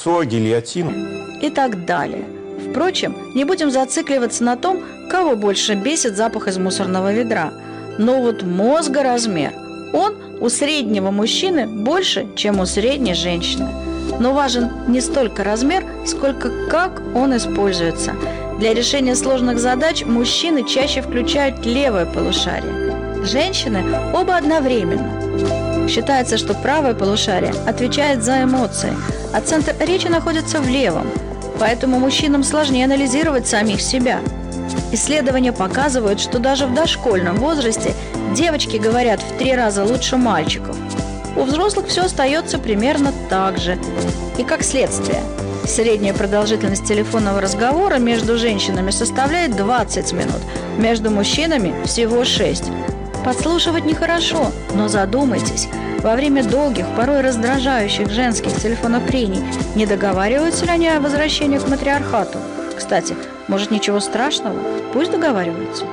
гильотину. И так далее. Впрочем, не будем зацикливаться на том, кого больше бесит запах из мусорного ведра. Но вот мозгоразмер, он у среднего мужчины больше, чем у средней женщины. Но важен не столько размер, сколько как он используется. Для решения сложных задач мужчины чаще включают левое полушарие. Женщины оба одновременно. Считается, что правое полушарие отвечает за эмоции, а центр речи находится в левом. Поэтому мужчинам сложнее анализировать самих себя. Исследования показывают, что даже в дошкольном возрасте девочки говорят в 3 раза лучше мальчиков. У взрослых все остается примерно так же. И как следствие, средняя продолжительность телефонного разговора между женщинами составляет 20 минут, между мужчинами всего 6. Подслушивать нехорошо, но задумайтесь, во время долгих, порой раздражающих женских телефонных прений не договариваются ли они о возвращении к матриархату? Кстати, может, ничего страшного? Пусть договариваются.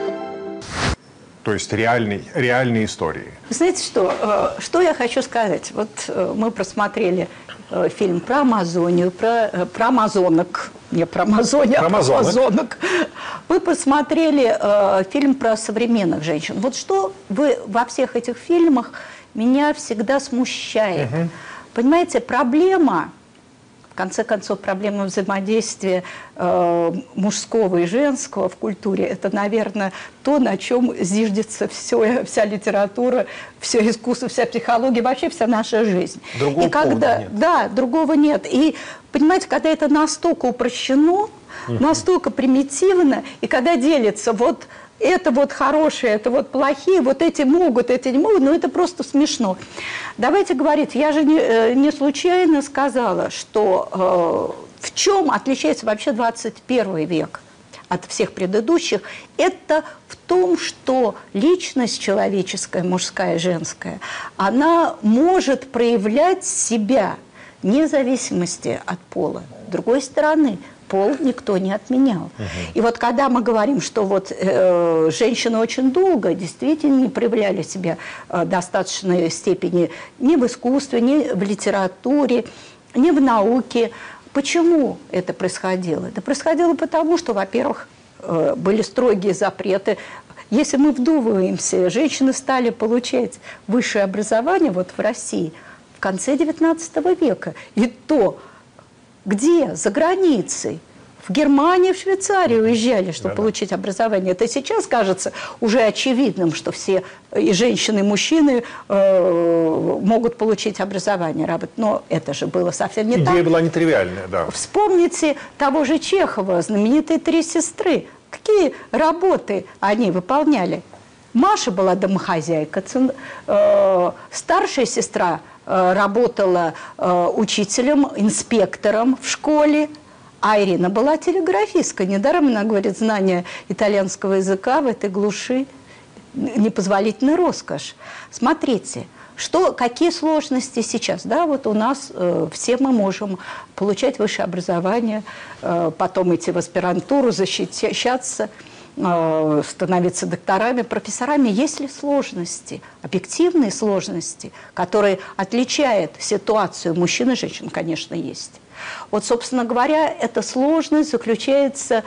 То есть реальные истории. Знаете что я хочу сказать? Вот мы просмотрели фильм про Амазонию, про амазонок. Не про Амазонию, а про амазонок. Вы посмотрели фильм про современных женщин. Вот что вы во всех этих фильмах меня всегда смущает. Понимаете, проблема, в конце концов, проблема взаимодействия мужского и женского в культуре, это, наверное, то, на чем зиждется вся литература, все искусство, вся психология, вообще вся наша жизнь. Другого повода нет. Да, другого нет. И, понимаете, когда это настолько упрощено, настолько примитивно, и когда делится вот это вот хорошие, это вот плохие, вот эти могут, эти не могут, но это просто смешно. Давайте говорить, я же не случайно сказала, что в чем отличается вообще 21 век от всех предыдущих, это в том, что личность человеческая, мужская и женская, она может проявлять себя вне зависимости от пола. С другой стороны, пол никто не отменял. И вот когда мы говорим, что вот женщины очень долго действительно не проявляли себя в достаточной степени ни в искусстве, ни в литературе, ни в науке. Почему это происходило? Это происходило потому, что, во-первых, были строгие запреты. Если мы вдумываемся, женщины стали получать высшее образование вот в России в конце XIX века. И то, где? За границей. В Германию, в Швейцарию уезжали, чтобы получить образование. Это сейчас кажется уже очевидным, что все и женщины, и мужчины могут получить образование, работать. Но это же было совсем не так. Идея была нетривиальная, да. Вспомните того же Чехова, знаменитые «Три сестры». Какие работы они выполняли? Маша была домохозяйка, старшая сестра работала учителем, инспектором в школе, а Ирина была телеграфисткой. Недаром она говорит, знание итальянского языка в этой глуши – непозволительная роскошь. Смотрите, какие сложности сейчас. Да, вот у нас все мы можем получать высшее образование, потом идти в аспирантуру, защищаться, становиться докторами, профессорами. Есть ли сложности, объективные сложности, которые отличают ситуацию мужчин и женщин? Конечно, есть. Вот, собственно говоря, эта сложность заключается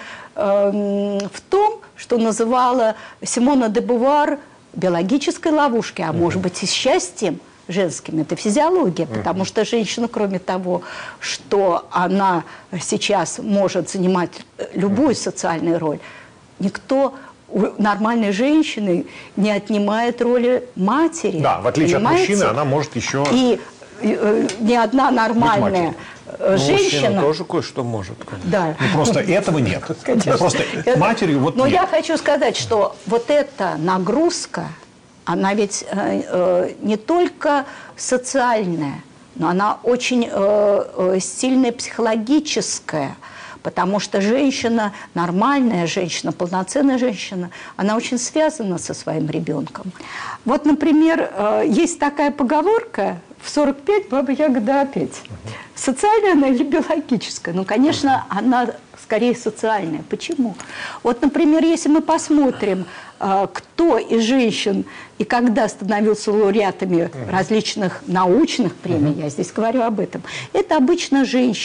в том, что называла Симона де Бувуар биологической ловушкой, а может быть и счастьем женским. Это физиология, потому что женщина, кроме того, что она сейчас может занимать любую социальную роль, никто у нормальной женщины не отнимает роли матери. Да, в отличие от мужчины, она может еще... И ни одна нормальная женщина... Мужчина тоже кое-что может. Да. Ну, просто этого нет. Просто матерью вот Но нет. я хочу сказать, что вот эта нагрузка, она ведь не только социальная, но она очень сильная психологическая. Потому что женщина, нормальная женщина, полноценная женщина, она очень связана со своим ребенком. Вот, например, есть такая поговорка: в 45 баба ягода опять. Социальная она или биологическая? Ну, конечно, она скорее социальная. Почему? Вот, например, если мы посмотрим, кто из женщин и когда становился лауреатами различных научных премий, я здесь говорю об этом, это обычно женщины.